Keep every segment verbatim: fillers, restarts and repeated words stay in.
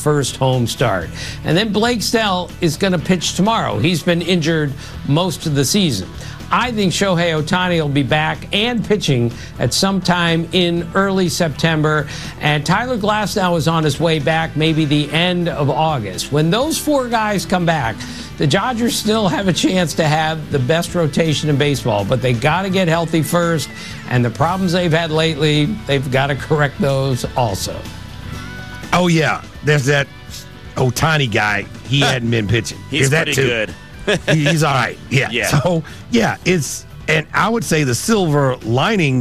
first home start. And then Blake Snell is going to pitch tomorrow. He's been injured most of the season. I think Shohei Ohtani will be back and pitching at some time in early September. And Tyler Glasnow is on his way back maybe the end of August. When those four guys come back, the Dodgers still have a chance to have the best rotation in baseball, but they got to get healthy first. And the problems they've had lately, they've got to correct those also. Oh, yeah. There's that Ohtani guy. He hadn't been pitching. He's There's pretty that too. good. He's all right. Yeah. yeah. So, yeah, it's, and I would say the silver lining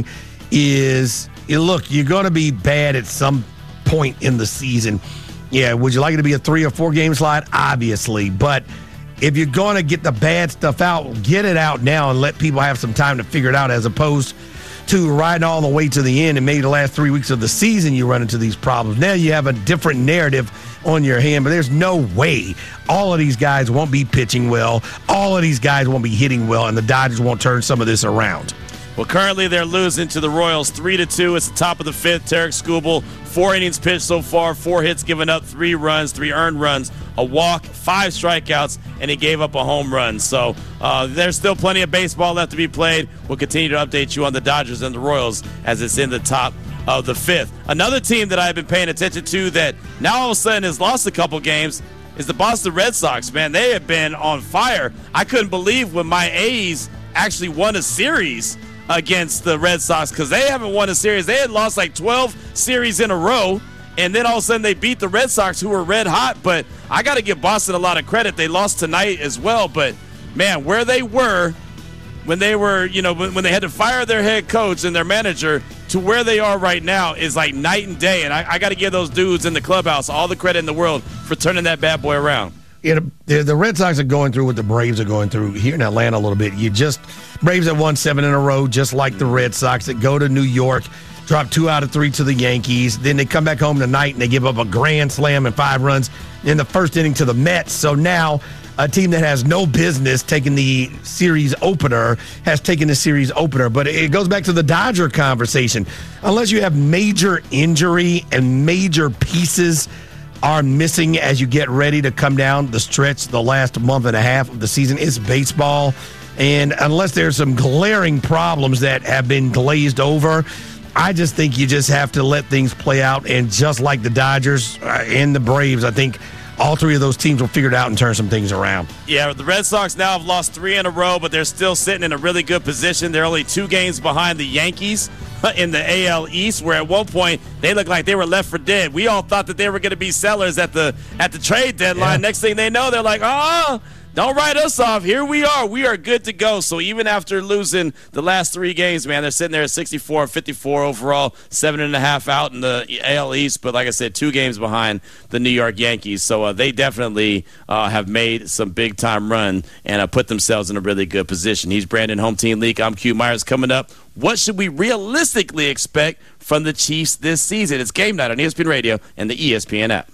is, you look, you're going to be bad at some point in the season. Yeah, would you like it to be a three or four game slide? Obviously. But if you're going to get the bad stuff out, get it out now and let people have some time to figure it out, as opposed to riding all the way to the end and maybe the last three weeks of the season you run into these problems. Now you have a different narrative on your hand, but there's no way all of these guys won't be pitching well, all of these guys won't be hitting well, and the Dodgers won't turn some of this around. Well, currently they're losing to the Royals three to two. It's the top of the fifth. Tarek Skubal, four innings pitched so far, four hits given up, three runs, three earned runs, a walk, five strikeouts, and he gave up a home run. So uh, there's still plenty of baseball left to be played. We'll continue to update you on the Dodgers and the Royals as it's in the top of the fifth. Another team that I've been paying attention to that now all of a sudden has lost a couple games is the Boston Red Sox. Man, they have been on fire. I couldn't believe when my A's actually won a series against the Red Sox, because they haven't won a series. They had lost like twelve series in a row, and then all of a sudden they beat the Red Sox, who were red hot. But I got to give Boston a lot of credit. They lost tonight as well, but man, where they were when they were, you know, when, when they had to fire their head coach and their manager to where they are right now is like night and day. And I, I got to give those dudes in the clubhouse all the credit in the world for turning that bad boy around. You know, the Red Sox are going through what the Braves are going through here in Atlanta a little bit. You just, Braves have won seven in a row, just like the Red Sox, that go to New York, drop two out of three to the Yankees. Then they come back home tonight and they give up a grand slam and five runs in the first inning to the Mets. So now a team that has no business taking the series opener has taken the series opener. But it goes back to the Dodger conversation. Unless you have major injury and major pieces are missing as you get ready to come down the stretch the last month and a half of the season, it's baseball. And unless there's some glaring problems that have been glazed over, I just think you just have to let things play out. And just like the Dodgers and the Braves, I think all three of those teams will figure it out and turn some things around. Yeah, the Red Sox now have lost three in a row, but they're still sitting in a really good position. They're only two games behind the Yankees in the A L East, where at one point they looked like they were left for dead. We all thought that they were going to be sellers at the at the trade deadline. Yeah. Next thing they know, they're like, oh, don't write us off. Here we are. We are good to go. So even after losing the last three games, man, they're sitting there at sixty-four and fifty-four overall, seven and a half out in the A L East. But like I said, two games behind the New York Yankees. So uh, they definitely uh, have made some big-time run and uh, put themselves in a really good position. He's Brandon, Home Team Leak. I'm Q Myers. Coming up, what should we realistically expect from the Chiefs this season? It's Game Night on E S P N Radio and the E S P N app.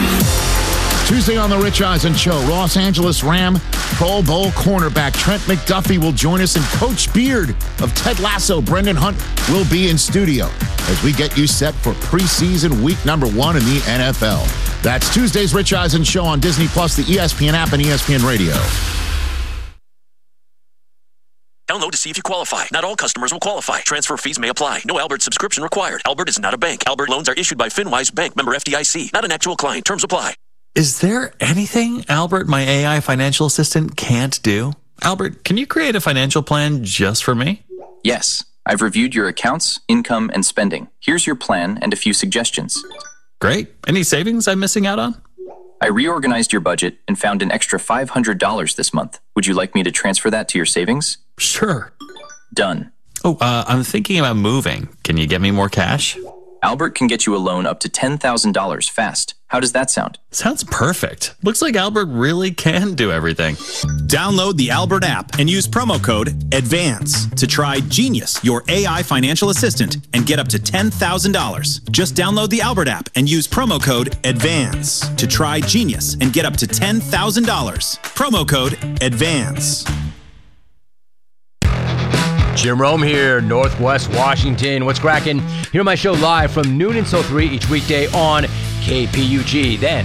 Tuesday on the Rich Eisen Show, Los Angeles Ram Pro Bowl cornerback Trent McDuffie will join us, and Coach Beard of Ted Lasso, Brendan Hunt, will be in studio as we get you set for preseason week number one in the N F L. That's Tuesday's Rich Eisen Show on Disney Plus, the E S P N app, and E S P N Radio. Download to see if you qualify. Not all customers will qualify. Transfer fees may apply. No Albert subscription required. Albert is not a bank. Albert loans are issued by FinWise Bank, member F D I C. Not an actual client. Terms apply. Is there anything Albert, my A I financial assistant, can't do? Albert, can you create a financial plan just for me? Yes. I've reviewed your accounts, income, and spending. Here's your plan and a few suggestions. Great. Any savings I'm missing out on? I reorganized your budget and found an extra five hundred dollars this month. Would you like me to transfer that to your savings? Sure. Done. Oh, uh, I'm thinking about moving. Can you get me more cash? Albert can get you a loan up to ten thousand dollars fast. How does that sound? Sounds perfect. Looks like Albert really can do everything. Download the Albert app and use promo code ADVANCE to try Genius, your A I financial assistant, and get up to ten thousand dollars. Just download the Albert app and use promo code ADVANCE to try Genius and get up to ten thousand dollars. Promo code ADVANCE. Jim Rome here, Northwest Washington. What's cracking? Hear my show live from noon until three each weekday on K P U G. Then